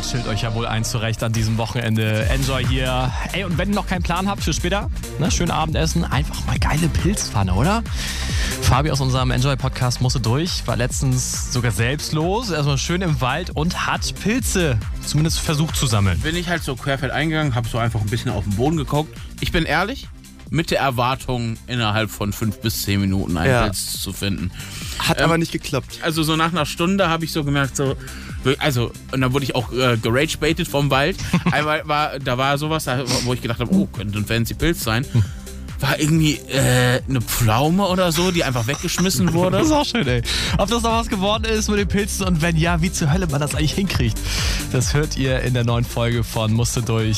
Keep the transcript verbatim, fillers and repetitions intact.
chillt euch ja wohl ein zurecht an diesem Wochenende. Enjoy hier. Ey, und wenn ihr noch keinen Plan habt für später, ne, schön Abendessen, einfach mal geile Pilzpfanne, oder? Fabi aus unserem Enjoy-Podcast musste durch, war letztens sogar selbstlos, erstmal schön im Wald und hat Pilze zumindest versucht zu sammeln. Bin ich halt so querfeld eingegangen, habe so einfach ein bisschen auf den Boden geguckt. Ich bin ehrlich, mit der Erwartung, innerhalb von fünf bis zehn Minuten einen Ja. Pilz zu finden. Hat Ähm, aber nicht geklappt. Also so nach einer Stunde habe ich so gemerkt, so, also, und dann wurde ich auch äh, gerage-baitet vom Wald. Einmal war, da war sowas, da, wo ich gedacht habe, oh, könnte ein fancy Pilz sein. War irgendwie äh, eine Pflaume oder so, die einfach weggeschmissen wurde. Das ist auch schön, ey. Ob das noch was geworden ist mit den Pilzen und wenn ja, wie zur Hölle man das eigentlich hinkriegt, das hört ihr in der neuen Folge von Musste durch.